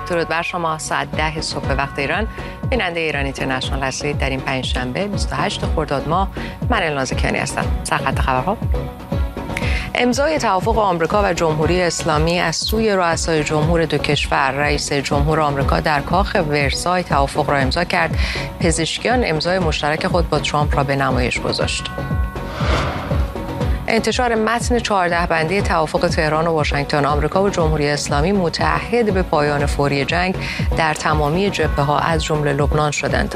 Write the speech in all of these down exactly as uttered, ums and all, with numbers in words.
درود بر شما. ساعت ده صبح وقت ایران بیننده ایران اینترنشنال هستید. در این پنج شنبه بیست و هشتم خرداد ماه من الناز کیانی هستم. سرخط خبرها: امضای توافق آمریکا و جمهوری اسلامی از سوی رؤسای جمهور دو کشور. رئیس جمهور آمریکا در کاخ ورسای توافق را امضا کرد. پزشکیان امضای مشترک خود با ترامپ را به نمایش گذاشت. انتشار متن چهارده بندی توافق تهران و واشنگتن. آمریکا و جمهوری اسلامی متعهد به پایان فوری جنگ در تمامی جبهه‌ها از جمله لبنان شدند.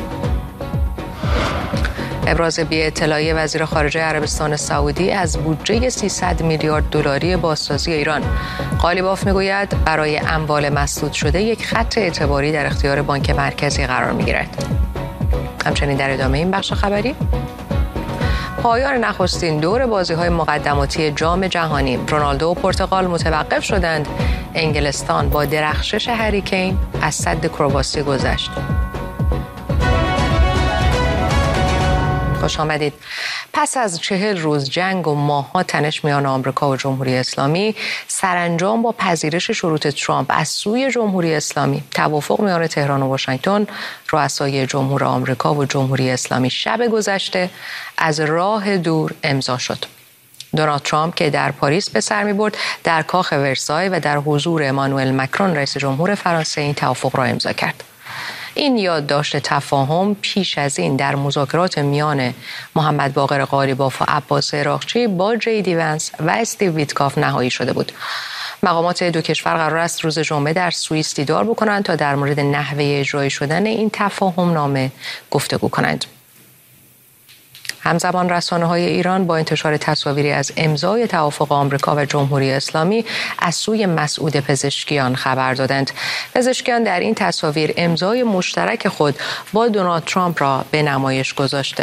ابراز بی‌اطلاعی وزیر خارجه عربستان سعودی از بودجه سیصد میلیارد دلاری بازسازی ایران. قالیباف میگوید برای اموال مسدود شده یک خط اعتباری در اختیار بانک مرکزی قرار میگیرد. همچنین در ادامه این بخش خبری، پایان نخستین دور بازی‌های مقدماتی جام جهانی. رونالدو و پرتغال متوقف شدند. انگلستان با درخشش هری کین از سد کرواسی گذشت. خوش آمدید. پس از چهل روز جنگ و ماه‌ها تنش میان آمریکا و جمهوری اسلامی، سرانجام با پذیرش شروط ترامپ از سوی جمهوری اسلامی، توافق میان تهران و واشنگتن، رؤسای جمهور آمریکا و جمهوری اسلامی شب گذشته از راه دور امضا شد. دونالد ترامپ که در پاریس به سر می‌برد، در کاخ ورسای و در حضور امانوئل مکرون رئیس جمهور فرانسه این توافق را امضا کرد. این یادداشت تفاهم پیش از این در مذاکرات میان محمد باقر قالیباف و عباس عراقچی با جی دی ونس و استیو ویتکاف نهایی شده بود. مقامات دو کشور قرار است روز جمعه در سوئیس دیدار بکنند تا در مورد نحوه اجرایی شدن این تفاهم نامه گفتگو کنند. همزمان رسانه‌های ایران با انتشار تصاویری از امضای توافق آمریکا و جمهوری اسلامی از سوی مسعود پزشکیان خبر دادند. پزشکیان در این تصاویر امضای مشترک خود با دونالد ترامپ را به نمایش گذاشته.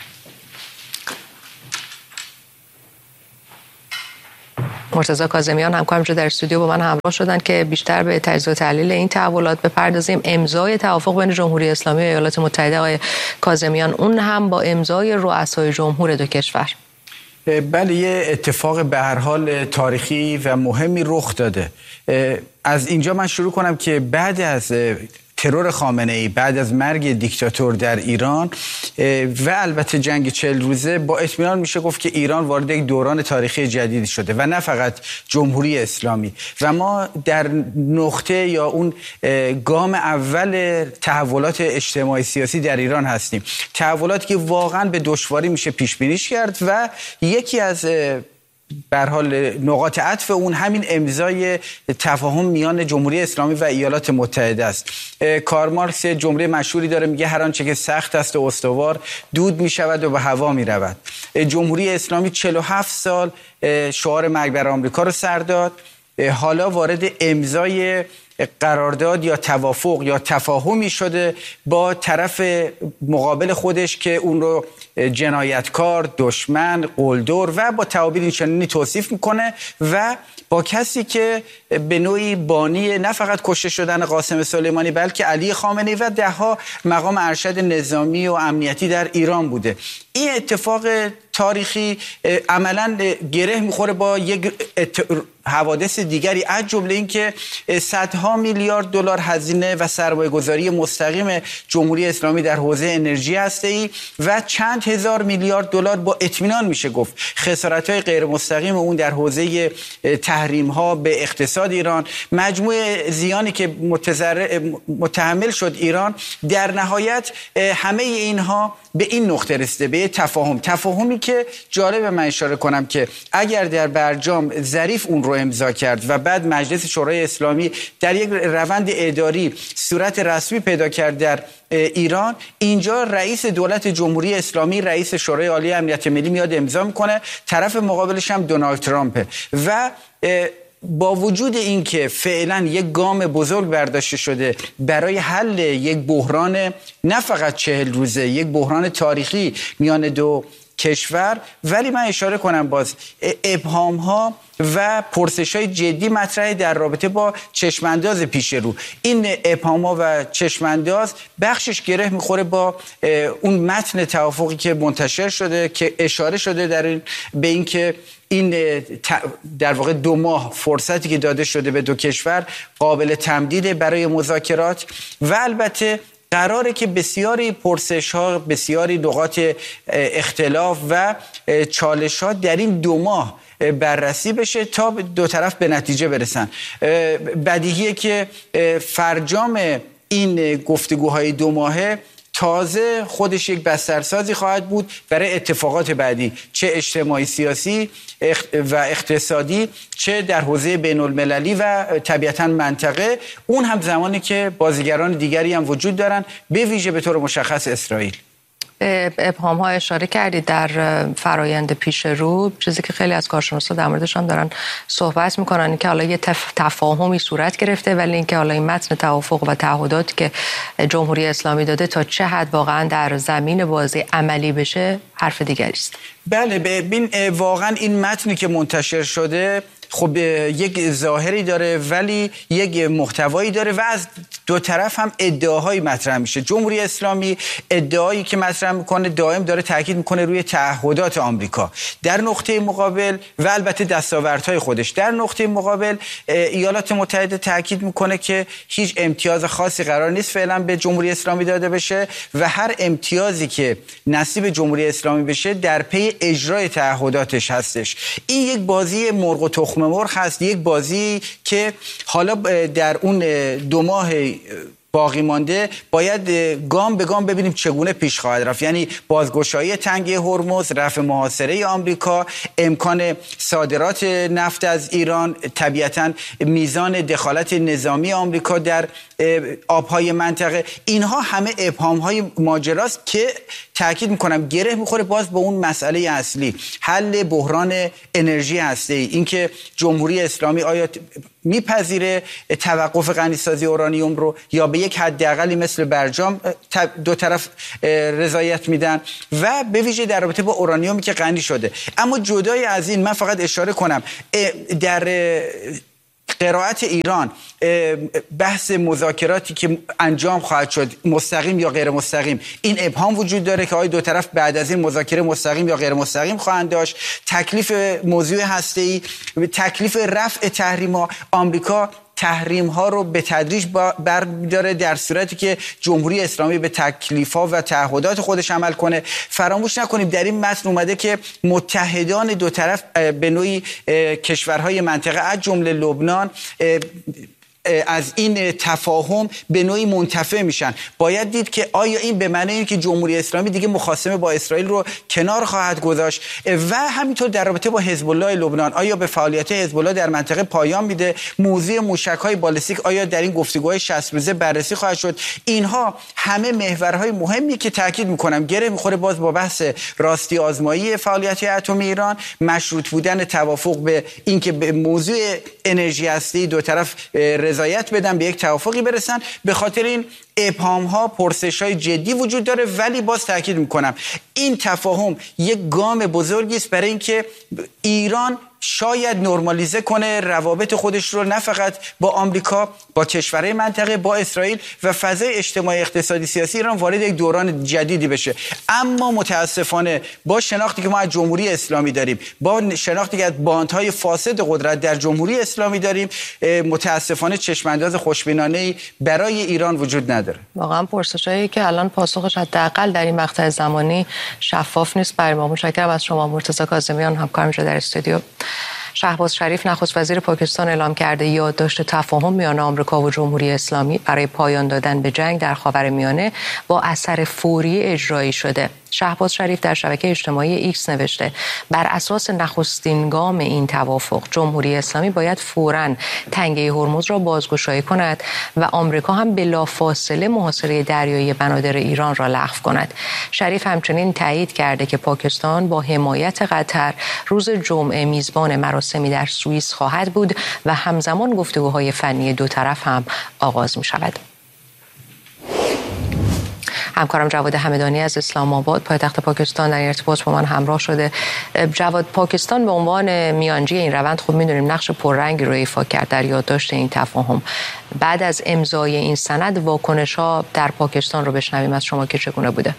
مرتضی کاظمیان همکارم در استودیو با من همراه شدند که بیشتر به تجزیه و تحلیل این تحولات بپردازیم. امضای توافق بین جمهوری اسلامی و ایالات متحده، آقای کاظمیان، اون هم با امضای رؤسای جمهور دو کشور. بله، یه اتفاق به هر حال تاریخی و مهمی رخ داده. از اینجا من شروع کنم که بعد از ترور خامنه‌ای، بعد از مرگ دیکتاتور در ایران و البته جنگ چهل روزه، با اطمینان میشه گفت که ایران وارد یک دوران تاریخی جدیدی شده و نه فقط جمهوری اسلامی. و ما در نقطه یا اون گام اول تحولات اجتماعی سیاسی در ایران هستیم. تحولاتی که واقعا به دشواری میشه پیش بینیش کرد و یکی از به هر حال نقاط عطف اون همین امضای تفاهم میان جمهوری اسلامی و ایالات متحده است. کارل مارکس جمله مشهوری داره، میگه هر آنچه که سخت است و استوار دود میشود و به هوا میرود. جمهوری اسلامی چهل و هفت سال شعار مرگ بر آمریکا رو سر داد، حالا وارد امضای قرارداد یا توافق یا تفاهمی شده با طرف مقابل خودش که اون رو جنایتکار، دشمن، قلدر و با تعابیر اینچنینی توصیف میکنه و با کسی که به نوعی بانی نه فقط کشته شدن قاسم سلیمانی بلکه علی خامنه‌ای و دهها مقام ارشد نظامی و امنیتی در ایران بوده. این اتفاق تاریخی عملاً گره میخوره با یک حوادث دیگری، از جمله این که صدها میلیارد دلار هزینه و سرمایه‌گذاری مستقیم جمهوری اسلامی در حوزه انرژی هسته‌ای و چند هزار میلیارد دلار با اطمینان میشه گفت خسارت‌های غیر مستقیم اون در حوزه تحریم‌ها به اقتصاد ایران، مجموع زیانی که متحمل شد ایران، در نهایت همه اینها به این نقطه رسیده، به تفاهم تفاهمی که جالب من اشاره کنم که اگر در برجام ظریف اون رو امضا کرد و بعد مجلس شورای اسلامی در یک روند اداری صورت رسمی پیدا کرد در ایران، اینجا رئیس دولت جمهوری اسلامی، رئیس شورای عالی امنیت ملی میاد امضا میکنه، طرف مقابلش هم دونالد ترامپ و با وجود اینکه فعلا یک گام بزرگ برداشته شده برای حل یک بحران نه فقط چهل روزه، یک بحران تاریخی میان دو کشور. ولی من اشاره کنم باز ابهام ها و پرسش های جدی مطرحه در رابطه با چشمانداز پیش رو. این ابهام ها و چشمانداز بخشش گره میخوره با اون متن توافقی که منتشر شده که اشاره شده در این به این که این در واقع دو ماه فرصتی که داده شده به دو کشور قابل تمدید برای مذاکرات و البته قراره که بسیاری پرسش ها، بسیاری نقاط اختلاف و چالش ها در این دو ماه بررسی بشه تا دو طرف به نتیجه برسن. بدیهیه که فرجام این گفتگوهای دو ماهه تازه خودش یک بسترسازی خواهد بود برای اتفاقات بعدی، چه اجتماعی سیاسی و اقتصادی، چه در حوزه بین المللی و طبیعتاً منطقه. اون هم زمانی که بازیگران دیگری هم وجود دارن، به ویژه به طور مشخص اسرائیل. به ابهام ها اشاره کردید در فرایند پیش رو، چیزی که خیلی از کارشناسا در موردش هم دارن صحبت میکنن، این که حالا یه تف... تفاهمی صورت گرفته، ولی اینکه حالا این متن توافق و تعهداتی که جمهوری اسلامی داده تا چه حد واقعا در زمین بازی عملی بشه حرف دیگری است. بله، ببین واقعا این متنی که منتشر شده خب یک ظاهری داره ولی یک محتوایی داره و از دو طرف هم ادعاهایی مطرح میشه. جمهوری اسلامی ادعایی که مطرح میکنه دائم داره تاکید میکنه روی تعهدات آمریکا در نقطه مقابل و البته دستاوردهای خودش. در نقطه مقابل ایالات متحده تاکید میکنه که هیچ امتیاز خاصی قرار نیست فعلا به جمهوری اسلامی داده بشه و هر امتیازی که نصیب جمهوری اسلامی بشه در پی اجرای تعهداتش هستش. این یک بازی مرغ و تخم مرغ هست، یک بازی که حالا در اون دو ماه باقی مانده باید گام به گام ببینیم چگونه پیش خواهد رفت. یعنی بازگشایی تنگه هرمز، رفع محاصره آمریکا، امکان صادرات نفت از ایران، طبیعتاً میزان دخالت نظامی آمریکا در آبهای منطقه، اینها همه ابهام‌های ماجراست که تاکید میکنم گره میخوره باز به اون مسئله اصلی، حل بحران انرژی هسته‌ای. اینکه جمهوری اسلامی آیا میپذیره توقف غنیسازی اورانیوم رو یا به یک حداقلی مثل برجام دو طرف رضایت میدن و به ویژه در رابطه با اورانیومی که غنی شده. اما جدای از این من فقط اشاره کنم در قرائت ایران بحث مذاکراتی که انجام خواهد شد مستقیم یا غیر مستقیم، این ابهام وجود داره که آیا دو طرف بعد از این مذاکره مستقیم یا غیر مستقیم خواهند داشت. تکلیف موضوع هسته‌ای، تکلیف رفع تحریم‌ها، آمریکا تحریم ها رو به تدریج برمی‌داره در صورتی که جمهوری اسلامی به تکلیف ها و تعهدات خودش عمل کنه. فراموش نکنیم در این متن اومده که متحدان دو طرف به نوعی کشورهای منطقه از جمله لبنان از این تفاهم به نوعی منتفع میشن. باید دید که آیا این به معنی اینه که جمهوری اسلامی دیگه مخاصمه با اسرائیل رو کنار خواهد گذاشت و همینطور در رابطه با حزب الله لبنان آیا به فعالیت حزب الله در منطقه پایان میده؟ موضوع موشک‌های بالستیک آیا در این گفتگوهای شصت روزه بررسی خواهد شد؟ اینها همه محورهای مهمی که تاکید میکنم گره میخوره باز با بحث راستی آزمایی فعالیت اتمی ایران، مشروط بودن توافق به اینکه به موضوع انرژی هسته‌ای دو طرف رضایت بدن، به یک توافقی برسن. به خاطر این ابهام ها، پرسش های جدی وجود داره ولی باز تاکید میکنم این تفاهم یک گام بزرگی است برای اینکه ایران شاید نرمالیزه کنه روابط خودش رو نه فقط با آمریکا، با کشورهای منطقه، با اسرائیل و فضای اجتماعی اقتصادی سیاسی ایران وارد یک دوران جدیدی بشه. اما متاسفانه با شناختی که ما از جمهوری اسلامی داریم، با شناختی که از باندهای فاسد قدرت در جمهوری اسلامی داریم، متاسفانه چشمانداز خوشبینانه‌ای برای ایران وجود نداره. واقعا پرسشایی که الان پاسخش حداقل در این مقطع زمانی شفاف نیست برای ما. متشکرم از شما مرتضی کاظمیان، همکار میشه در استودیو. شهباز شریف نخست وزیر پاکستان اعلام کرده یادداشت تفاهم میان آمریکا و جمهوری اسلامی برای پایان دادن به جنگ در خاورمیانه با اثر فوری اجرایی شده. شهباز شریف در شبکه اجتماعی ایکس نوشته بر اساس نخستین گام این توافق جمهوری اسلامی باید فوراً تنگه هرمز را بازگشایی کند و آمریکا هم بلافاصله محاصره دریایی بنادر ایران را لغو کند. شریف همچنین تایید کرده که پاکستان با حمایت قطر روز جمعه میزبان مراسمی در سوئیس خواهد بود و همزمان گفتگوهای فنی دو طرف هم آغاز می شود. همکارم جواد همدانی از اسلام آباد پایتخت پاکستان در ارتباط با من همراه شده. جواد، پاکستان به عنوان میانجی این روند خب میدونیم نقش پررنگی رو ایفا کرد در یادداشت این تفاهم. بعد از امضای این سند واکنش‌ها در پاکستان رو بشنویم از شما که چگونه بوده؟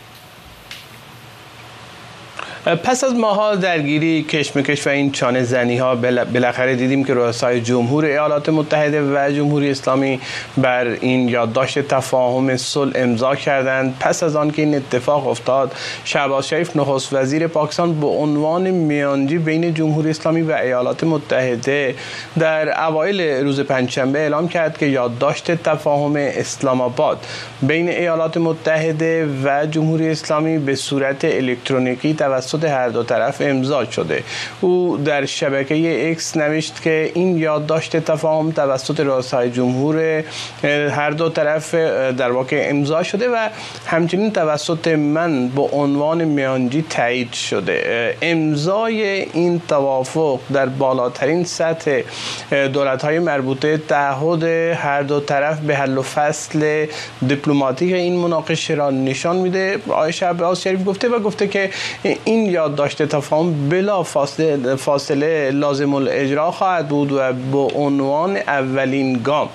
پس از ماها درگیری، کشمکش و این چانه زنی ها بالاخره دیدیم که رؤسای جمهور ایالات متحده و جمهوری اسلامی بر این یادداشت تفاهم صلح امضا کردند. پس از آن که این اتفاق افتاد، شهباز شریف نخست وزیر پاکستان به عنوان میانجی بین جمهوری اسلامی و ایالات متحده در اوایل روز پنجشنبه اعلام کرد که یادداشت تفاهم اسلام آباد بین ایالات متحده و جمهوری اسلامی به صورت الکترونیکی توسط هر دو طرف امضا شده. او در شبکه اکس نوشت که این یادداشت تفاهم توسط رؤسای جمهور هر دو طرف در واقع امضا شده و همچنین توسط من به عنوان میانجی تایید شده. امضای این توافق در بالاترین سطح دولت‌های مربوطه تعهد هر دو طرف به حل و فصل دیپلماتیک این مناقشه را نشان میده. آقای شهباز شریف گفته و گفته که این یادداشت تفاهم بلا فاصله, فاصله لازم الاجرا خواهد بود و به عنوان اولین گام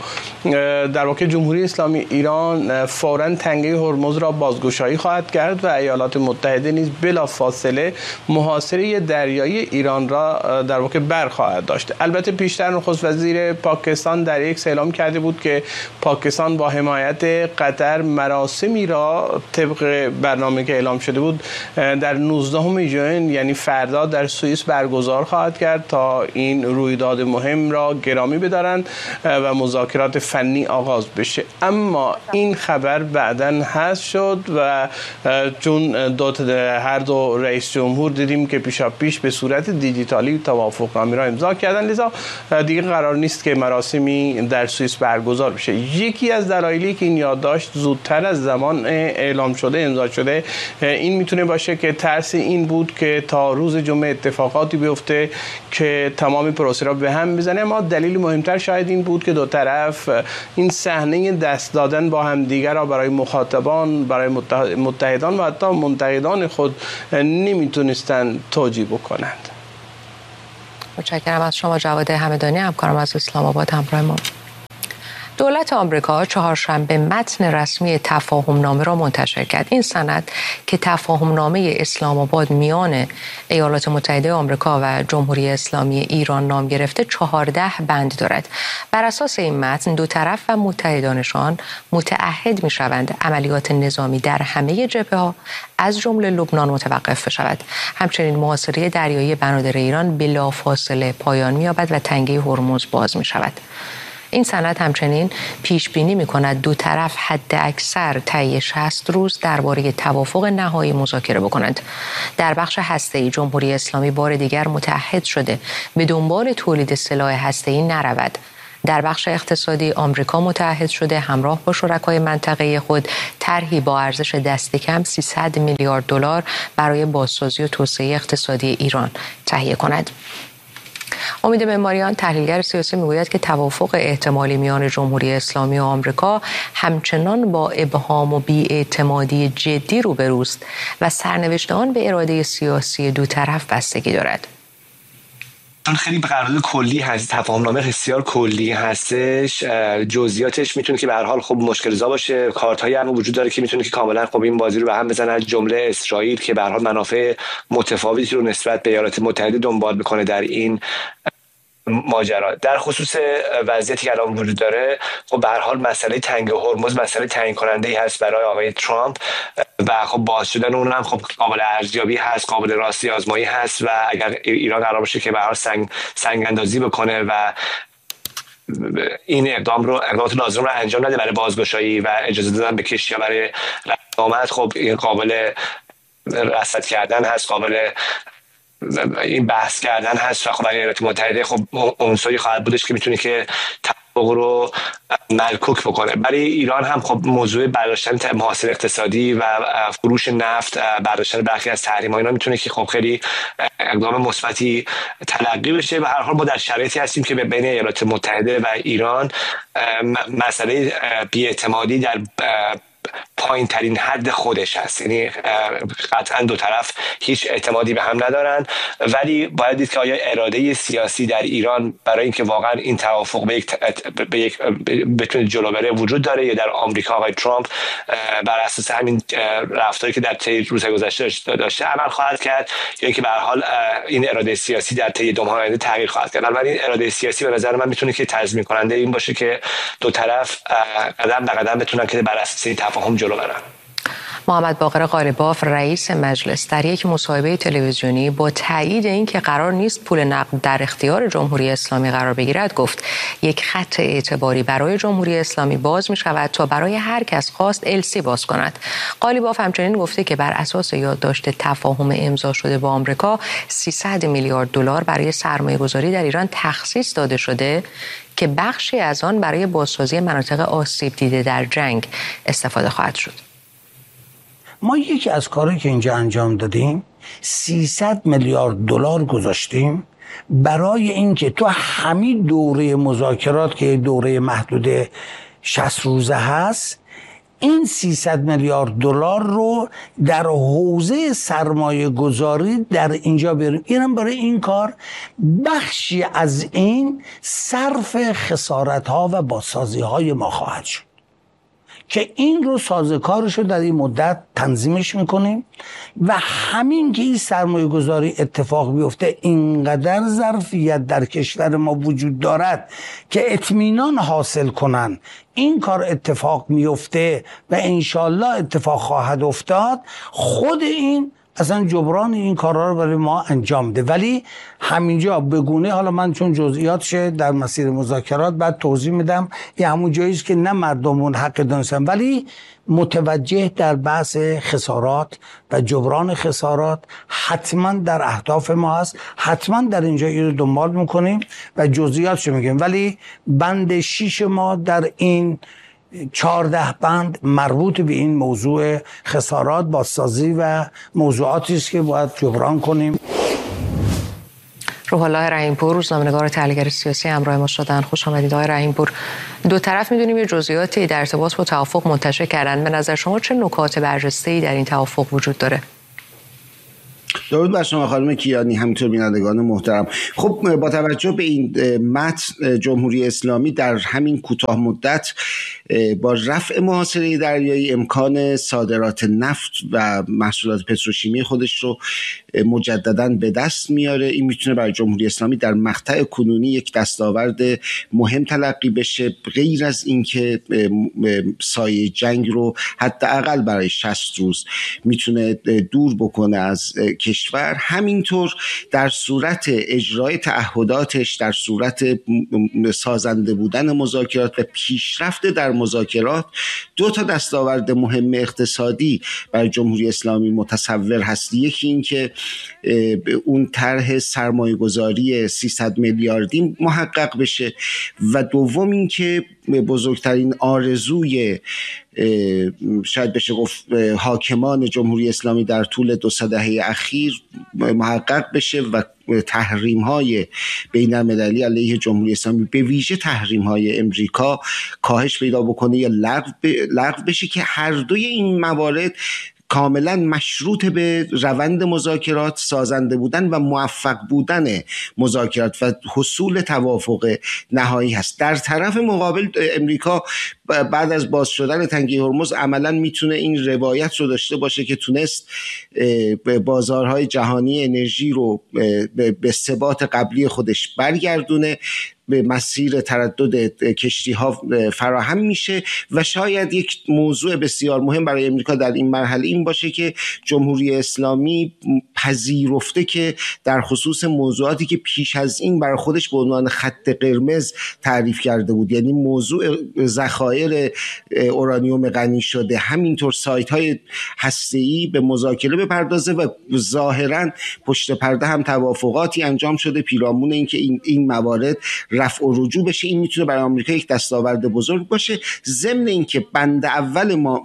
در واقع جمهوری اسلامی ایران فوراً تنگه هرمز را بازگشایی خواهد کرد و ایالات متحده نیز بلا فاصله محاصره دریایی ایران را در واقع برخواهد داشت. البته پیشتر نخست وزیر پاکستان در یک اعلام کرده بود که پاکستان با حمایت قطر مراسمی را طبق برنامه که اعلام شده بود در نوزدهم ژوئن یعنی فردا در سوئیس برگزار خواهد کرد تا این رویداد مهم را گرامی بدارند و مذاکرات فنی آغاز بشه. اما این خبر بعداً حذف شد و چون دو هر دو رئیس جمهور دیدیم که پیشا پیش به صورت دیجیتالی توافقنامه را امضا کردن، لذا دیگه قرار نیست که مراسمی در سوئیس برگزار بشه. یکی از دلایلی که این یادداشت زودتر از زمان اعلام شده امضا شده این میتونه باشه که ترس این بود که تا روز جمعه اتفاقاتی بیفته که تمام پروسه را به هم بزنه. اما دلیل مهمتر شاید این بود که دو طرف این صحنه دست دادن با همدیگر را برای مخاطبان، برای متحدان و حتی منتقدان خود نمیتونستند توجیه بکنند. متشکرم از شما جواد همدانی، همکارم از اسلام آباد همراه ما. دولت آمریکا چهارشنبه متن رسمی تفاهم نامه را منتشر کرد. این سند که تفاهم نامه اسلام آباد میان ایالات متحده آمریکا و جمهوری اسلامی ایران نام گرفته چهارده بند دارد. بر اساس این متن دو طرف و متحدانشان متعهد می شوند عملیات نظامی در همه جبهه‌ها از جمله لبنان متوقف بشود. همچنین محاصره دریایی بنادر ایران بلافاصله پایان می یابد و تنگه هرمز باز می شود. این سند همچنین پیش بینی می‌کند دو طرف حد اکثر طی شصت روز درباره توافق نهایی مذاکره بکنند. در بخش هسته‌ای جمهوری اسلامی بار دیگر متعهد شده به دنبال تولید سلاح هسته‌ای نرود. در بخش اقتصادی آمریکا متعهد شده همراه با شرکای منطقه خود طرحی با ارزش دست کم سیصد میلیارد دلار برای بازسازی و توسعه اقتصادی ایران تهیه کند. امید معماریان تحلیلگر سیاسی میگوید که توافق احتمالی میان جمهوری اسلامی و آمریکا همچنان با ابهام و بی‌اعتمادی جدی روبروست و سرنوشت آن به اراده سیاسی دو طرف بستگی دارد. چون خیلی قرارداد کلی هست، تفاهمنامه بسیار کلی هستش، جزئیاتش میتونه که به هر حال خب مشکل‌زا باشه. کارت‌هایی هم وجود داره که میتونه که کاملا خب این بازی رو به هم بزنه، از جمله اسرائیل که به هر حال منافع متفاوتی رو نسبت به ایالات متحده دنبال میکنه در این ماجرا. در خصوص وضعیتی که الان وجود داره خب به هر حال مسئله تنگ هرمز مسئله تعیین کننده ای هست برای آقای ترامپ و خب باز شدن اون هم خب قابل ارزیابی هست، قابل راستی آزمایی هست و اگر ایران قرار باشه که به هر حال سنگ سنگ اندازی بکنه و این اقدام رو اقدامات لازم رو انجام نده برای بازگشایی و اجازه دادن به کشتی‌ها برای اقامت، خب این قابل رصد کردن هست، قابل این بحث کردن هست و خب برای ایالات متحده خب عنصری خواهد بودش که میتونه که توافق رو ملکوک بکنه. برای ایران هم خب موضوع برداشتن محاصره اقتصادی و فروش نفت، برداشتن برخی از تحریم‌ها اینا میتونه که خب خیلی اقدام مثبتی تلقی بشه و هر حال ما در شرایطی هستیم که بین ایالات متحده و ایران مسئله بی‌اعتمادی در پایین ترین حد خودش هست. یعنی قطعا دو طرف هیچ اعتمادی به هم ندارن، ولی باید دید که آیا اراده سیاسی در ایران برای اینکه واقعا این توافق به یک به یک بتونه جلو بره وجود داره، یا در آمریکا آقای ترامپ بر اساس همین رفتاری که در طی روزهای گذشته داشته عمل خواهد کرد، یا اینکه به هر حال این اراده سیاسی در طی دو ماه آینده تغییر خواهد کرد. البته این اراده سیاسی به نظر من میتونه که تضمین کننده این باشه که دو طرف قدم به قدم بتونن که بر اساس این تفاهم جلو برن. محمد باقر قالیباف رئیس مجلس در یک مصاحبه تلویزیونی با تایید اینکه قرار نیست پول نقد در اختیار جمهوری اسلامی قرار بگیرد گفت یک خط اعتباری برای جمهوری اسلامی باز می شود تا برای هر کس خواست السی باز کند. قالیباف همچنین گفته که بر اساس یادداشت تفاهم امضا شده با آمریکا سیصد میلیارد دلار برای سرمایه‌گذاری در ایران تخصیص داده شده که بخشی از آن برای بازسازی مناطق آسیب دیده در جنگ استفاده خواهد شد. ما یکی از کارهایی که اینجا انجام دادیم سیصد میلیارد دلار گذاشتیم برای اینکه تو همین دوره مذاکرات که دوره محدود شصت روزه هست، این سیصد میلیارد دلار رو در حوزه سرمایه گذاری در اینجا بریم. اینم برای این کار بخشی از این صرف خسارت ها و بازسازی های ما خواهد شد که این رو سازوکارش رو در این مدت تنظیمش میکنیم و همین که این سرمایه گذاری اتفاق بیفته اینقدر ظرفیت در کشور ما وجود دارد که اطمینان حاصل کنن این کار اتفاق میفته و انشالله اتفاق خواهد افتاد. خود این اصلا جبران این کارها رو برای ما انجام ده، ولی همینجا بگونه، حالا من چون جزئیاتش در مسیر مذاکرات بعد توضیح میدم، یه همون جاییست که نه مردمون حق دانستن، ولی متوجه در بحث خسارات و جبران خسارات حتما در اهداف ما هست، حتما در اینجا این رو دنبال میکنیم و جزئیاتش میگیم، ولی بند شیش ما در این چهارده بند مربوط به این موضوع خسارات، بازسازی و موضوعاتی است که باید جبران کنیم. روح الله رحیمپور، روزنامه‌نگار تحلیلگر سیاسی، همراه ما شدن. خوش آمدید آقای رحیمپور. دو طرف می‌دونیم یه جزئیاتی در ارتباط با توافق منتشر کردن. به نظر شما چه نکات برجسته‌ای در این توافق وجود داره؟ درود بر شما خانم کیانی، همینطور بینندگان محترم. خب با توجه به این متن، جمهوری اسلامی در همین کوتاه مدت با رفع محاصره دریایی امکان صادرات نفت و محصولات پتروشیمی خودش رو مجدداً به دست میاره. این میتونه برای جمهوری اسلامی در مقطع کنونی یک دستاورد مهم تلقی بشه، غیر از اینکه سایه جنگ رو حداقل برای شصت روز میتونه دور بکنه از کشور. همینطور در صورت اجرای تعهداتش، در صورت سازنده بودن مذاکرات و پیشرفت در مذاکرات، دو تا دستاورد مهم اقتصادی برای جمهوری اسلامی متصور هست. یکی این که اون طرح سرمایه گذاری سیصد میلیاردی محقق بشه و دوم این که بزرگترین آرزوی شاید بشه گفت حاکمان جمهوری اسلامی در طول دو سه دهه اخیر محقق بشه و تحریم های بین المللی علیه جمهوری اسلامی، به ویژه تحریم های امریکا، کاهش پیدا بکنه یا لغو بشه، که هر دوی این موارد کاملا مشروط به روند مذاکرات، سازنده بودن و موفق بودن مذاکرات و حصول توافق نهایی هست. در طرف مقابل امریکا بعد از باز شدن تنگه هرمز عملا میتونه این روایت رو داشته باشه که تونست بازارهای جهانی انرژی رو به ثبات قبلی خودش برگردونه، به مسیر تردد کشتی ها فراهم میشه. و شاید یک موضوع بسیار مهم برای امریکا در این مرحله این باشه که جمهوری اسلامی پذیرفته که در خصوص موضوعاتی که پیش از این برای خودش به عنوان خط قرمز تعریف کرده بود، یعنی موضوع ذخایر اورانیوم غنی شده، همینطور سایت های هسته‌ای، به مذاکره بپردازه و ظاهرا پشت پرده هم توافقاتی انجام شده پیرامون اینکه این این موارد رفع و رجوع بشه. این میتونه برای آمریکا یک دستاورد بزرگ باشه، ضمن اینکه بند اول ما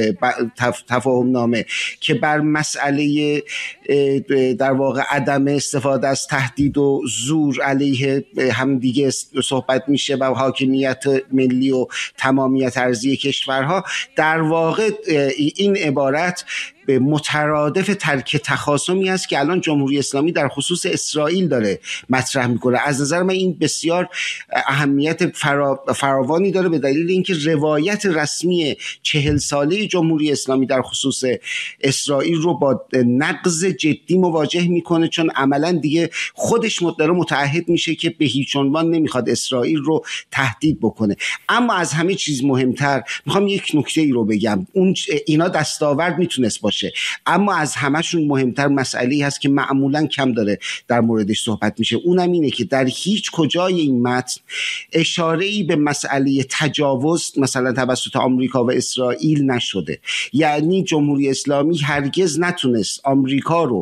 تفاهم نامه که بر مسئله در واقع عدم استفاده از تهدید و زور علیه همدیگه صحبت میشه و حاکمیت ملی و تمام تمامیت ارضی کشورها، در واقع این عبارت به مترادف ترک تخاصمی است که الان جمهوری اسلامی در خصوص اسرائیل داره مطرح میکنه. از نظر من این بسیار اهمیت فرا، فراوانی داره به دلیل اینکه روایت رسمی چهل ساله جمهوری اسلامی در خصوص اسرائیل رو با نقض جدی مواجه میکنه، چون عملا دیگه خودش داره متعهد میشه که به هیچ عنوان نمیخواد اسرائیل رو تهدید بکنه. اما از همه چیز مهمتر میخوام یک نکته ای رو بگم، اون اینا دستاورد میتونست باشه، اما از همهشون مهمتر مسئله‌ای هست که معمولاً کم داره در موردش صحبت میشه. اونم اینه که در هیچ کجای این متن اشاره‌ای به مسئله تجاوز مثلا توسط آمریکا و اسرائیل نشده. یعنی جمهوری اسلامی هرگز نتونست آمریکا رو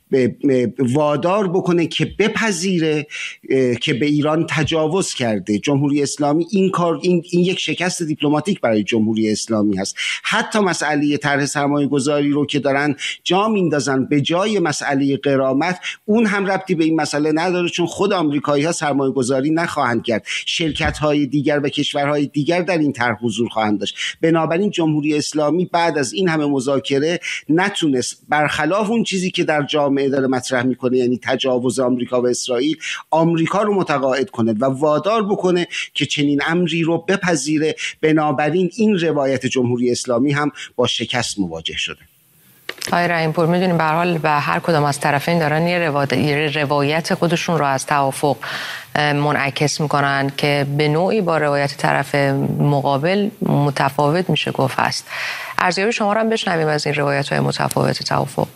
وادار بکنه که بپذیره که به ایران تجاوز کرده. جمهوری اسلامی این کار این, این یک شکست دیپلماتیک برای جمهوری اسلامی هست. حتی مسئله طرح سرمایه گذاری رو که دارن جا میندازن به جای مسئله غرامت، اون هم ربطی به این مسئله نداره، چون خود آمریکایی‌ها سرمایه گذاری نخواهند کرد، شرکت‌های دیگر و کشورهای دیگر در این طرح حضور خواهند داشت. بنابراین جمهوری اسلامی بعد از این همه مذاکره نتونست برخلاف اون چیزی که در جامعه داره مطرح میکنه، یعنی تجاوز آمریکا و اسرائیل، آمریکا رو متقاعد کنه و وادار بکنه که چنین امری رو بپذیره. بنابراین این روایت جمهوری اسلامی هم با شکست مواجه شده. آقای رحیم‌پور، میدونیم به هر حال به هر کدام از طرفین دارن یه روایت خودشون رو از توافق منعکس میکنن که به نوعی با روایت طرف مقابل متفاوت میشه گفت است. ارزیابی شما رو هم بشنویم از این روایت‌های متفاوت توافق.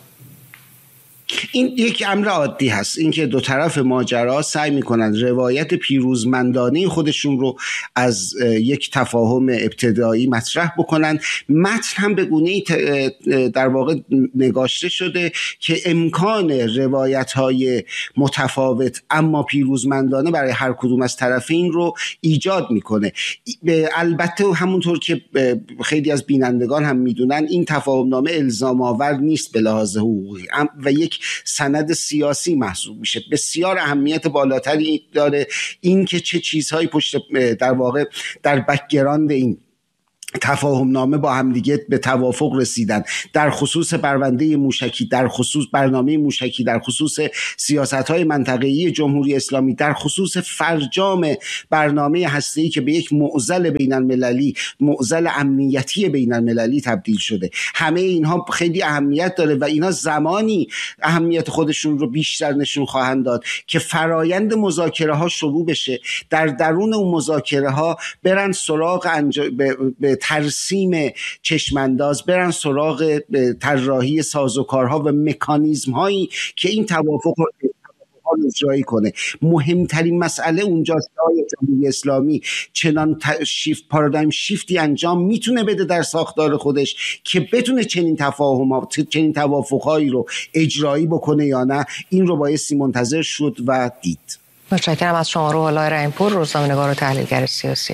این یک امر عادی هست، اینکه دو طرف ماجرا سعی میکنن روایت پیروزمندانه خودشون رو از یک تفاهم ابتدایی مطرح بکنن. متن هم به گونه‌ای در واقع نگاشته شده که امکان روایت‌های متفاوت اما پیروزمندانه برای هر کدوم از طرفین رو ایجاد میکنه. البته همونطور که خیلی از بینندگان هم میدونن، این تفاهم نامه الزام آور نیست به لحاظ حقوقی و یک سند سیاسی محسوب میشه. بسیار اهمیت بالاتری داره این که چه چیزهایی پشت در واقع در بک‌گراند این تفاهم نامه با همدیگه به توافق رسیدن، در خصوص پرونده موشکی، در خصوص برنامه موشکی، در خصوص سیاست‌های منطقه‌ای جمهوری اسلامی، در خصوص فرجام برنامه هسته‌ای که به یک معضل بین‌المللی، معضل امنیتی بین‌المللی تبدیل شده. همه اینها خیلی اهمیت داره و اینا زمانی اهمیت خودشون رو بیشتر نشون خواهند داد که فرایند مذاکره‌ها شروع بشه، در درون اون مذاکره‌ها برن سراغ انجام به ترسیم چشمانداز، برن سراغ طراحی سازوکارها و مکانیزم هایی که این توافق رو اجرایی کنه. مهمترین مسئله اونجاست که آیا جمهوری اسلامی چنان شیفت پارادایم شیفتی انجام میتونه بده در ساختار خودش که بتونه چنین تفاهمات، چنین توافقهایی رو اجرایی بکنه یا نه. این رو بایستی منتظر شد و دید. متشکرم از شما روح الله رحیم‌پور، روزنامه‌نگار و تحلیلگر سیاسی.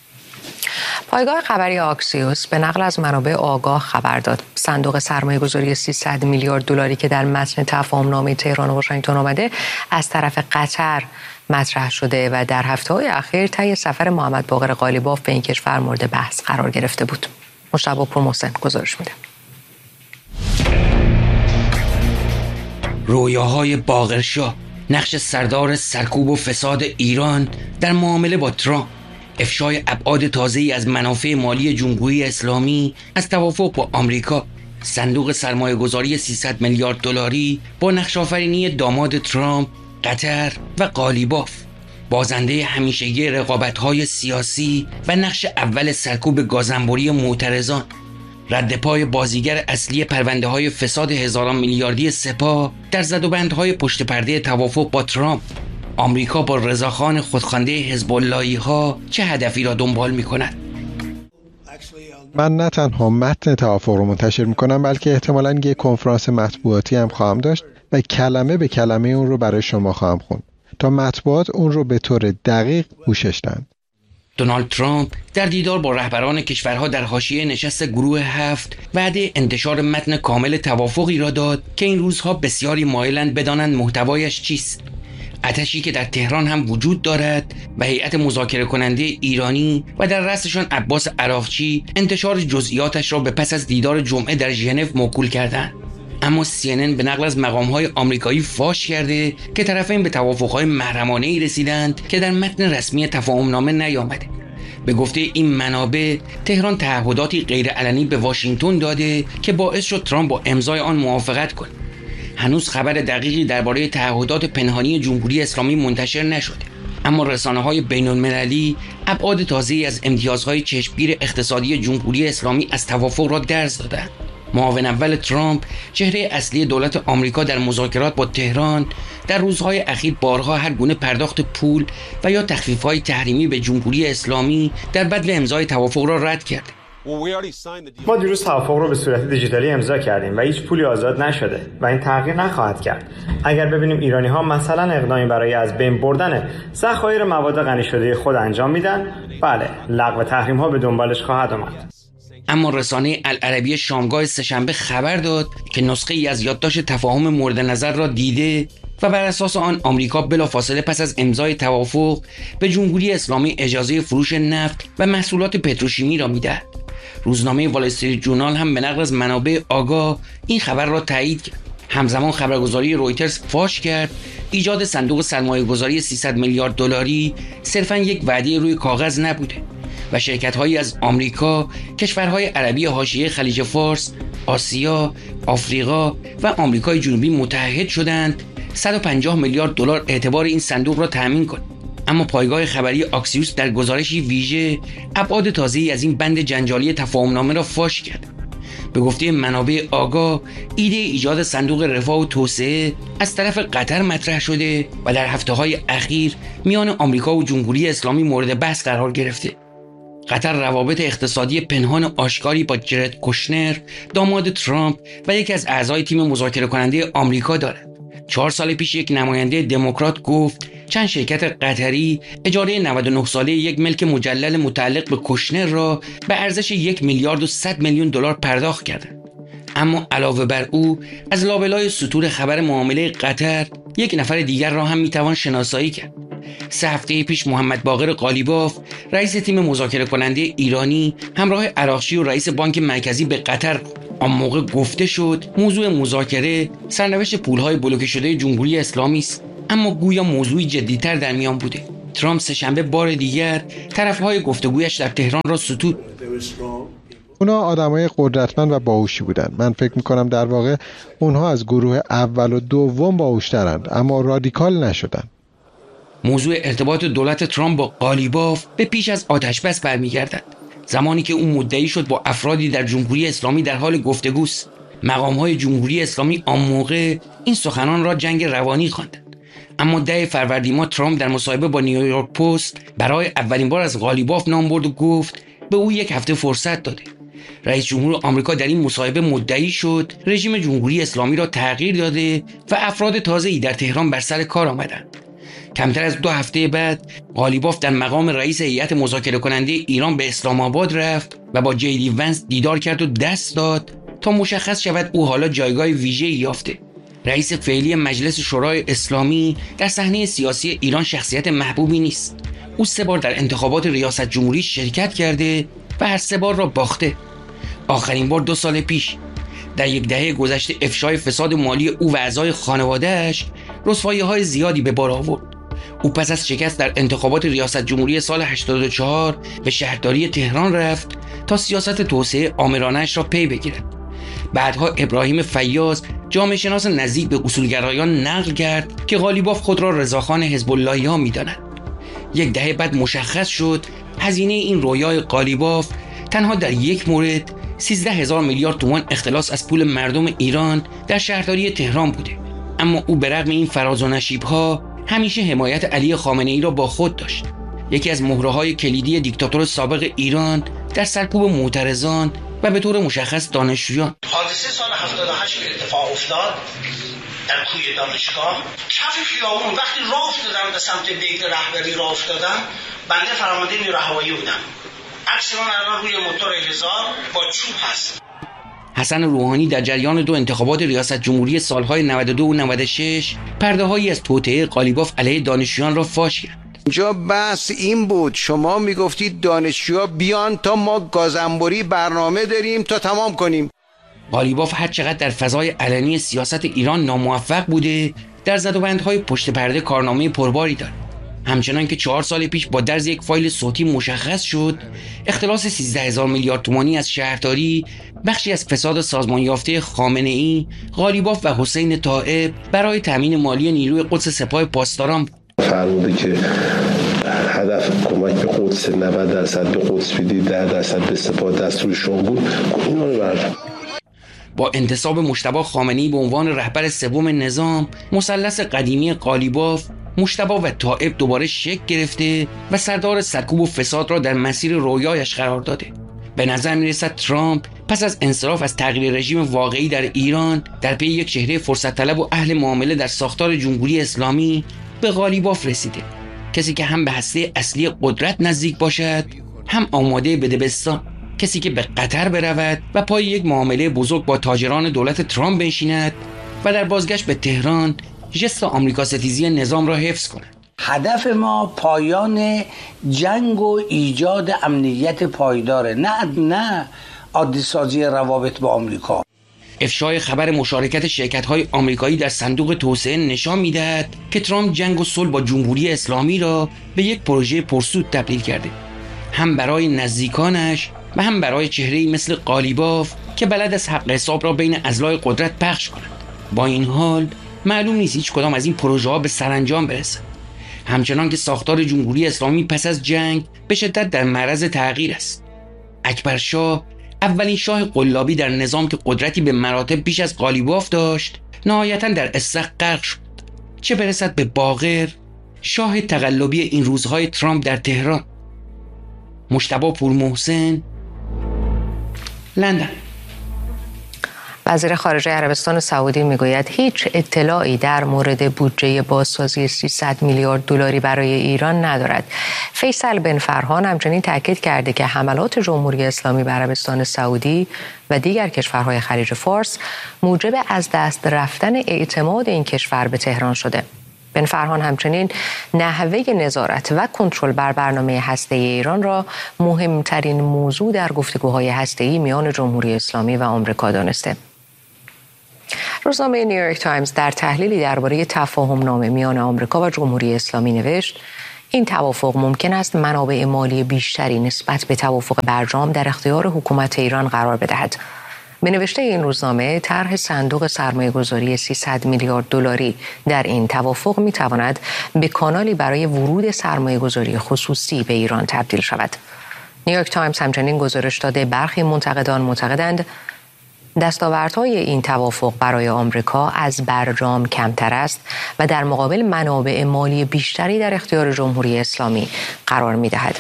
پایگاه خبری آکسیوس به نقل از منابع آگاه خبر داد صندوق سرمایه‌گذاری سیصد میلیارد دلاری که در متن تفاهم‌نامه تهران و واشنگتن آمده از طرف قطر مطرح شده و در هفته‌های اخیر طی سفر محمد باقر قالیباف به این کشور مورد بحث قرار گرفته بود. مجتبی پورمحسن گزارش میده. رویاهای باقرشاه، نقش سردار سرکوب و فساد ایران در معامله با ترامپ، افشای ابعاد تازه‌ای از منافع مالی جمهوری اسلامی از توافق با آمریکا، صندوق سرمایه‌گذاری سیصد میلیارد دلاری با نقش‌آفرینی داماد ترامپ، قطر و قالیباف، بازنده همیشگی رقابت‌های سیاسی و نقش اول سرکوب گازانبری معترضان، رد پای بازیگر اصلی پرونده‌های فساد هزاران میلیاردی سپاه در زدوبندهای پشت پرده توافق با ترامپ. آمریکا با رضاخان خودخوانده حزب اللهی ها چه هدفی را دنبال می کند؟ من نه تنها متن توافق رو منتشر می کنم، بلکه احتمالاً یک کنفرانس مطبوعاتی هم خواهم داشت و کلمه به کلمه اون رو برای شما خواهم خوند تا مطبوعات اون رو به طور دقیق پوشش دهند. دونالد ترامپ در دیدار با رهبران کشورها در حاشیه نشست گروه هفت وعده انتشار متن کامل توافقی را داد که این روزها بسیاری مایلند بدانند محتوایش چیست. آتشی که در تهران هم وجود دارد و هیئت مذاکره کننده ایرانی و در رأسشان عباس عراقچی انتشار جزئیاتش را به پس از دیدار جمعه در ژنو موکول کردند. اما سی ان ان به نقل از مقام‌های آمریکایی فاش کرده که طرفین به توافق‌های محرمانه‌ای رسیدند که در متن رسمی تفاهم‌نامه نیامده. به گفته این منابع، تهران تعهداتی غیرعلنی به واشنگتن داده که باعث شد ترامپ با امضای آن موافقت کند. هنوز خبر دقیقی درباره تعهدات پنهانی جمهوری اسلامی منتشر نشده، اما رسانه‌های بین‌المللی ابعاد تازه‌ای از امتیازهای چشمگیر اقتصادی جمهوری اسلامی از توافق را درس دادند. معاون اول ترامپ، چهره اصلی دولت آمریکا در مذاکرات با تهران، در روزهای اخیر بارها هر گونه پرداخت پول و یا تخفیف‌های تحریمی به جمهوری اسلامی در بدل امضای توافق را رد کرد. ما دیروز توافق رو به صورت دیجیتالی امضا کردیم و هیچ پولی آزاد نشده و این تغییر نخواهد کرد. اگر ببینیم ایرانی ها مثلا اقدامی برای از بین بردن ذخایر مواد غنی شده خود انجام میدن، بله، لغو تحریم ها به دنبالش خواهد آمد. اما رسانه العربیه شامگاه سه‌شنبه خبر داد که نسخه ای از یادداشت تفاهم مورد نظر را دیده و بر اساس آن آمریکا بلافاصله پس از امضای توافق به جمهوری اسلامی اجازه فروش نفت و محصولات پتروشیمی را میدهد. روزنامه وال استریت جورنال هم به نقل از منابع آگاه این خبر را تایید کرد. همزمان خبرگزاری رویترز فاش کرد ایجاد صندوق سرمایه‌گذاری سیصد میلیارد دلاری صرفاً یک وعده روی کاغذ نبوده و شرکت‌هایی از آمریکا، کشورهای عربی حاشیه خلیج فارس، آسیا، آفریقا و آمریکای جنوبی متحد شدند صد و پنجاه میلیارد دلار اعتبار این صندوق را تأمین کنند. اما پایگاه خبری آکسیوس در گزارشی ویژه ابعاد تازه‌ای از این بند جنجالی تفاهم‌نامه را فاش کرد. به گفته منابع آگاه، ایده ایجاد صندوق رفاه و توسعه از طرف قطر مطرح شده و در هفته‌های اخیر میان آمریکا و جمهوری اسلامی مورد بحث قرار گرفته. قطر روابط اقتصادی پنهان آشکاری با جرد کوشنر، داماد ترامپ و یکی از اعضای تیم مذاکره کننده آمریکا دارد. چهار سال پیش یک نماینده دموکرات گفت چند شرکت قطری اجاره نود و نه ساله یک ملک مجلل متعلق به کوشنر را به ارزش یک میلیارد و صد میلیون دلار پرداخت کردند. اما علاوه بر او، از لابلای سطور خبر معامله قطر یک نفر دیگر را هم میتوان شناسایی کرد. سه هفته پیش محمد باقر قالیباف، رئیس تیم مذاکره کننده ایرانی، همراه عراقچی و رئیس بانک مرکزی به قطر. آن موقع گفته شد موضوع مذاکره سرنوشت پولهای بلوکه شده جمهوری اسلامی است، اما گویا موضوعی جدی‌تر در میان بوده. ترامپ سه‌شنبه بار دیگر طرفهای گفتگویش در تهران را ستود. اونا آدمای قدرتمند و باهوشی بودن. من فکر میکنم در واقع اونها از گروه اول و دوم باهوشترند، اما رادیکال نشدن. موضوع ارتباط دولت ترامپ با قالیباف به پیش از آتشبس برمیگردد. زمانی که اون مدعی شد با افرادی در جمهوری اسلامی در حال گفتگوست. مقام‌های جمهوری اسلامی آن موقع این سخنان را جنگ روانی خواندند. اما ده فروردین ماه ترامپ در مصاحبه با نیویورک پست برای اولین بار از قالیباف نام برد و گفت به او یک هفته فرصت داده. رئیس جمهور آمریکا در این مصاحبه مدعی شد رژیم جمهوری اسلامی را تغییر داده و افراد تازه‌ای در تهران بر سر کار آمدند. کمتر از دو هفته بعد قالیباف در مقام رئیس هیئت مذاکره کننده ایران به اسلام آباد رفت و با جی دی ونس دیدار کرد و دست داد تا مشخص شود او حالا جایگاه ویژه‌ای یافته. رئیس فعلی مجلس شورای اسلامی در صحنه سیاسی ایران شخصیت محبوبی نیست. او سه بار در انتخابات ریاست جمهوری شرکت کرده و هر سه بار را باخته. آخرین بار دو سال پیش. در یک دهه گذشته افشای فساد مالی او و اعضای خانواده‌اش رسوایی‌های زیادی به بار آورد. او پس از شکست در انتخابات ریاست جمهوری سال هشتاد و چهار به شهرداری تهران رفت تا سیاست توسعه آمرانه‌اش را پی بگیرد. بعدها ابراهیم فیاض، جامعه شناس نزدیک به اصولگرایان، نقل کرد که قالیباف خود را رضاخان حزب اللهی‌ها می‌داند. یک دهه بعد مشخص شد هزینه این رویای قالیباف تنها در یک مورد سیزده هزار میلیارد تومان اختلاس از پول مردم ایران در شهرداری تهران بوده. اما او به رغم این فراز و نشیب‌ها همیشه حمایت علی خامنه‌ای را با خود داشت. یکی از مهره‌های کلیدی دیکتاتور سابق ایران در سرکوب معترضان و به طور مشخص دانشجویان. حادثه سال هفتاد و هشت که اتفاق افتاد در کوی دانشگاه، کف خیابون وقتی راه افتادم به سمت بیت رهبری راه افتادم، بنده فرمانده نیروی هوایی بودم. عکس من الان روی موتور هزار با چوب هست. حسن روحانی در جریان دو انتخابات ریاست جمهوری سالهای نود و دو و نود و شش پرده‌هایی از توطئه قالیباف علیه دانشجویان را فاش کرد. اینجا بحث این بود، شما میگفتید دانشجوها بیان تا ما گازنبوری برنامه داریم تا تمام کنیم. قالیباف هر چقدر در فضای علنی سیاست ایران ناموفق بوده، در زدوبندهای پشت پرده کارنامه پرباری دارد. همچنان که چهار سال پیش با درز یک فایل صوتی مشخص شد اختلاس سیزده هزار میلیارد تومانی از شهرداری بخشی از فساد سازمان یافته خامنه‌ای، قالیباف و حسین طائب برای تامین مالی نیروی قدس سپاه پاسداران بود. فرموده که هدف کمک به قدس نود درصد به قدس بدید، ده درصد به سپاه دستور شما بود. اینا رو بردم. با انتصاب مجتبی خامنه‌ای به عنوان رهبر سوم نظام، مثلث قدیمی قالیباف، مجتبی و طائب دوباره شکل گرفته و سردار سرکوب و فساد را در مسیر رویایش قرار داده. به نظر میرسد ترامپ پس از انصراف از تغییر رژیم واقعی در ایران در پی یک چهره فرصت طلب و اهل معامله در ساختار جمهوری اسلامی به قالیباف رسیده، کسی که هم به هسته اصلی قدرت نزدیک باشد، هم آماده به دبستان، کسی که به قطر برود و پای یک معامله بزرگ با تاجران دولت ترامپ بنشیند و در بازگشت به تهران ژست آمریکا ستیزی نظام را حفظ کند. هدف ما پایان جنگ و ایجاد امنیت پایداره، نه نه عادی سازی روابط با آمریکا. افشای خبر مشارکت شرکت‌های آمریکایی در صندوق توسعه نشان می‌دهد که ترامپ جنگ و صلح با جمهوری اسلامی را به یک پروژه پرسود تبدیل کرده، هم برای نزدیکانش و هم برای چهره‌ای مثل قالیباف که بلد است حق حساب را بین اضلاع قدرت پخش کند. با این حال معلوم نیست هیچ کدام از این پروژه‌ها به سرانجام برسد. همچنان که ساختار جمهوری اسلامی پس از جنگ به شدت در معرض تغییر است. اکبر شاه، اولین شاه قلابی در نظام که قدرتی به مراتب بیش از قالیباف داشت، نهایتاً در استخ غرق شد. چه برسد به باقر، شاه تقلبی این روزهای ترامپ در تهران. مجتبی پورمحسن، لندن. وزیر خارجه عربستان سعودی میگوید هیچ اطلاعی در مورد بودجه بازسازی سیصد میلیارد دلاری برای ایران ندارد. فیصل بن فرهان همچنین تاکید کرده که حملات جمهوری اسلامی بر عربستان سعودی و دیگر کشورهای خلیج فارس موجب از دست رفتن اعتماد این کشور به تهران شده. بن فرهان همچنین نحوه نظارت و کنترل بر برنامه هسته‌ای ایران را مهمترین موضوع در گفتگوهای هسته‌ای میان جمهوری اسلامی و آمریکا دانسته. روزنامه نیویورک تایمز در تحلیلی درباره تفاهم نامه میان آمریکا و جمهوری اسلامی نوشت این توافق ممکن است منابع مالی بیشتری نسبت به توافق برجام در اختیار حکومت ایران قرار بدهد. به نوشته این روزنامه طرح صندوق سرمایه‌گذاری سیصد میلیارد دلاری در این توافق می‌تواند به کانالی برای ورود سرمایه‌گذاری خصوصی به ایران تبدیل شود. نیویورک تایمز همچنین گزارش داده برخی منتقدان معتقدند دستاوردهای این توافق برای آمریکا از برجام کمتر است و در مقابل منابع مالی بیشتری در اختیار جمهوری اسلامی قرار می‌دهد.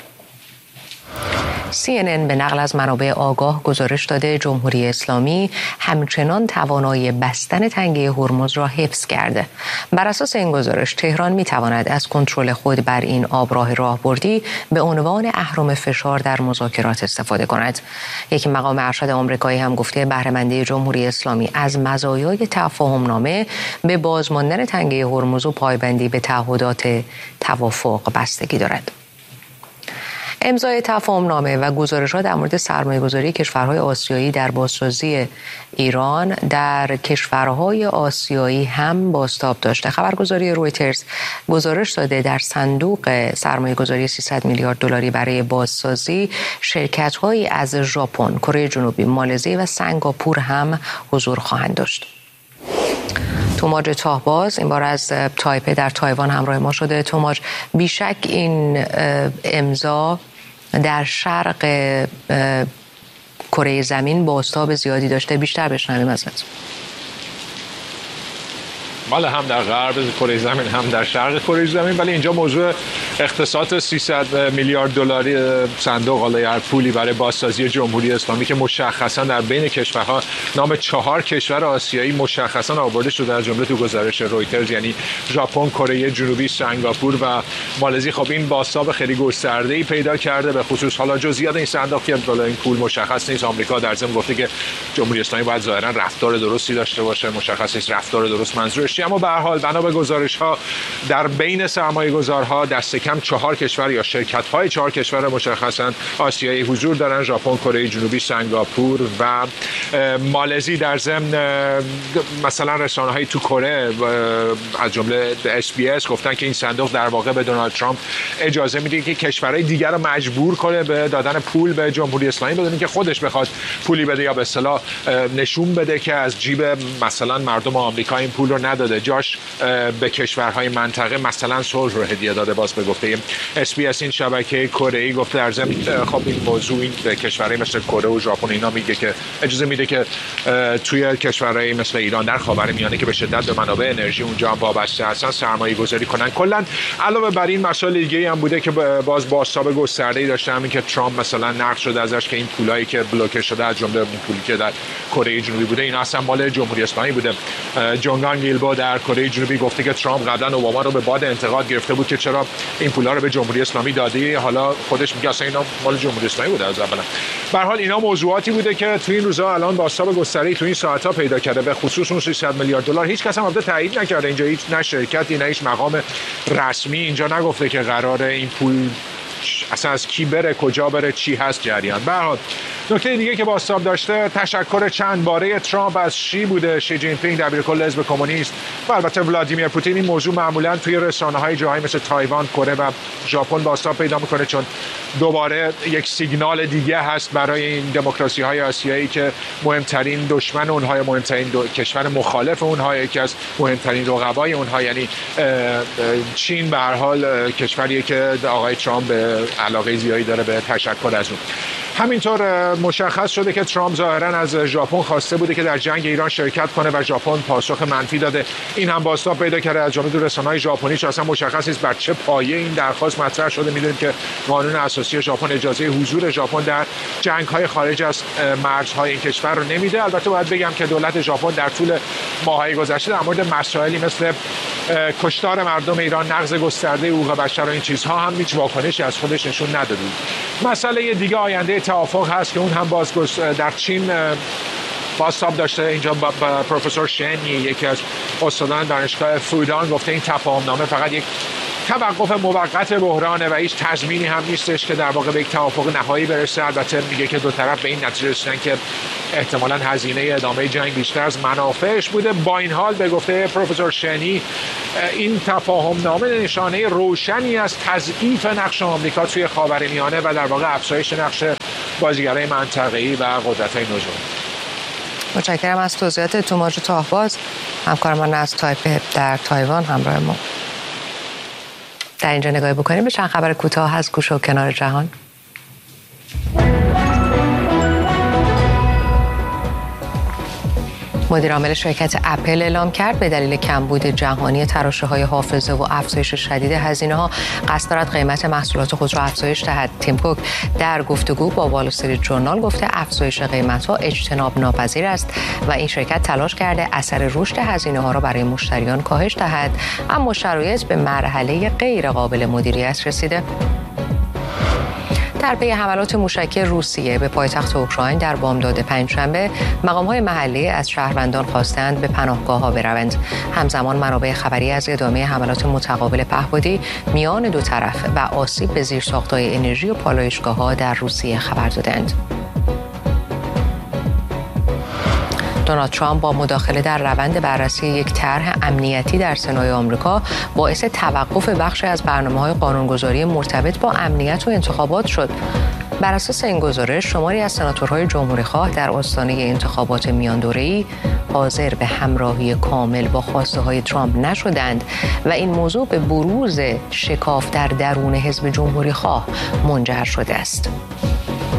سی ان ان به نقل از منابع آگاه گزارش داده جمهوری اسلامی همچنان توانایی بستن تنگه هرمز را حفظ کرده. بر اساس این گزارش تهران می‌تواند از کنترل خود بر این آبراه راهبردی به عنوان اهرم فشار در مذاکرات استفاده کند. یک مقام ارشد آمریکایی هم گفته بهره‌مندی جمهوری اسلامی از مزایای تفاهم نامه به بازماندن تنگه هرمز و پایبندی به تعهدات توافق بستگی دارد. امضای تفاهم نامه و گزارش‌ها در مورد سرمایه‌گذاری کشورهای آسیایی در بازسازی ایران در کشورهای آسیایی هم بازتاب داشته. خبرگزاری رویترز گزارش داده در صندوق سرمایه‌گذاری سیصد میلیارد دلاری برای بازسازی شرکت‌هایی از ژاپن، کره جنوبی، مالزی و سنگاپور هم حضور خواهند داشت. توماج تاهباز این بار از تایپه در تایوان همراه ما شده. توماج، بیشک این امضا در شرق کره زمین بازتاب زیادی داشته، بیشتر بشنویم ازت. بله، هم در غرب کره زمین هم در شرق کره زمین، ولی اینجا موضوع اختصاص سیصد میلیارد دلاری صندوق حالا هر پولی برای بازسازی جمهوری اسلامی که مشخصا در بین کشورها نام چهار کشور آسیایی مشخصا آورده شده از جمله تو گزارش رویترز، یعنی ژاپن، کره جنوبی، سنگاپور و مالزی. خب این بازتاب خیلی گسترده‌ای پیدا کرده. به خصوص حالا جزئیات این صندوق که بالا این پول مشخص نیست. آمریکا در ضمن گفته که جمهوری اسلامی باید ظاهرا رفتار درستی داشته باشه، مشخص نیست رفتار درست منظورش چیه، اما به هر حال بنا به گزارش‌ها در بین سرمایه‌گذارها دست کم چهار کشور یا شرکت‌های چهار کشور مشخصاً آسیایی حضور دارن: ژاپن، کره جنوبی، سنگاپور و مالزی. در ضمن مثلا رسانه‌های تو کره از جمله اس بی اس گفتن که این صندوق در واقع به دونالد ترامپ اجازه میده که کشورهای دیگر رو مجبور کنه به دادن پول به جمهوری اسلامی بدون اینکه خودش بخواد پولی بده یا به اصطلاح نشون بده که از جیب مثلا مردم آمریکا این پول رو نداده، جاش به کشورهای منطقه مثلا صلح رو هدیه داده. باز به گفته اس بی اس این شبکه کره‌ای گفته در ضمن خب این موضوع این به کشورهای مثل کره و ژاپن اینا میگه که اجازه میده که توی کشورهای مثل ایران در خاورمیانه که به شدت به منابع انرژی اونجا هم وابسته هستن سرمایه گذاری کنن. کلا علاوه بر این مسائل دیگه هم بوده که باز بازتاب گسترده‌ای داشته، همین که ترامپ مثلا نقد شده ازش که این پولایی که بلوکه شده از جمله اون پولی که در کره جنوبی بوده اینا اصلا مال جمهوری اسلامی بوده. جونگان گیلبو در کره جنوبی گفته که ترامپ قبلا اوباما رو به باد انتقاد گرفته بود که چرا این پولا رو به جمهوری اسلامی دادی، حالا خودش میگه اصلا اینا مال جمهوری اسلامی بوده از اول. به هر حال اینا موضوعاتی بوده که تو این روزا الان بازتاب گسترده‌ای تو این ساعت‌ها پیدا کرده. به خصوص اون سیصد میلیارد دلار هیچ کس هم البته تایید نکرده اینجا، هیچ نه شرکتی نه هیچ مقام رسمی اینجا نگفته که قراره این پول اصلا از کی بره، کجا بره، چی هست جریان. به هر حال نکته دیگه که بازتاب داشته تشکر چند باره ترامپ از شی بوده، شی جین پینگ دبیرکل حزب کمونیست و البته ولادیمیر پوتین. این موضوع معمولا توی رسانه‌های جاهای مثل تایوان، کره و ژاپن بازتاب پیدا میکنه چون دوباره یک سیگنال دیگه هست برای این دموکراسی‌های آسیایی که مهمترین دشمن اونها، مهمترین کشور مخالف اونها، یکی از مهمترین رقبای اونها یعنی چین به هر حال کشوریه که آقای ترامپ به علاقه زیادی داره به تشکر از اون. همینطور مشخص شده که ترامپ ظاهرا از ژاپن خواسته بوده که در جنگ ایران شرکت کنه و ژاپن پاسخ منفی داده. این هم بازتاب پیدا کرده از جمله رسانه‌های ژاپنی چون اصلا مشخص نیست بر چه پایه این درخواست مطرح شده. میدونیم که قانون اساسی ژاپن اجازه حضور ژاپن در جنگ‌های خارج از مرزهای این کشور رو نمیده. البته باید بگم که دولت ژاپن در طول ماه‌های گذشته در مورد مسائلی مثل کشتار مردم ایران، نقض گسترده حقوق بشر و این چیزها هم هیچ واکنشی از خودش نشون نداده. مسئله دیگه آینده توافق هست که اون هم باز در چین بازتاب داشته. اینجا با پروفسور شنی یکی از استادان دانشگاه فودان گفته این تفاهمنامه فقط یک توقف موقت بحرانه و هیچ تضمینی هم نیستش که در واقع به یک توافق نهایی برسه. البته میگه که دو طرف به این نتیجه رسیدن که احتمالاً هزینه ادامه جنگ بیشتر از منافعش بوده. با این حال به گفته پروفسور شنی این تفاهمنامه نشانه روشنی از تضعیف نقش آمریکا توی خاورمیانه و در واقع افزایش نقش بازیگرای منطقه‌ای و قدرت‌های نوجوان. متشکرم از توضیحات توماج تاهباز، همکار من از تایپه در تایوان همراه ما. در اینجا نگاهی بکنیم به چند خبر کوتاه از گوشه و کنار جهان. مدیر عامل شرکت اپل اعلام کرد به دلیل کمبود جهانی تراشه‌های حافظه و افزایش شدید هزینه‌ها قصد دارد قیمت محصولات خود را افزایش دهد. تیم کوک در گفتگو با وال استریت ژورنال گفته افزایش قیمت‌ها اجتناب ناپذیر است و این شرکت تلاش کرده اثر رشد هزینه‌ها را برای مشتریان کاهش دهد، اما شرایط به مرحله غیر قابل مدیریت رسیده. در پی حملات موشکی روسیه به پایتخت اوکراین در بامداد پنجشنبه، مقام‌های محلی از شهروندان خواستند به پناهگاه‌ها بروند. همزمان منابع خبری از ادامه حملات متقابل پهپادی میان دو طرف و آسیب به زیرساخت‌های انرژی و پالایشگاه‌ها در روسیه خبر دادند. دونالد ترامپ با مداخله در روند بررسی یک طرح امنیتی در سنای آمریکا باعث توقف بخشی از برنامه‌های قانونگذاری مرتبط با امنیت و انتخابات شد. بر اساس این گزارش شماری از سناتورهای جمهوری‌خواه در آستانه انتخابات میاندوره‌ای حاضر به همراهی کامل با خواسته‌های ترامپ نشدند و این موضوع به بروز شکاف در درون حزب جمهوری‌خواه منجر شده است.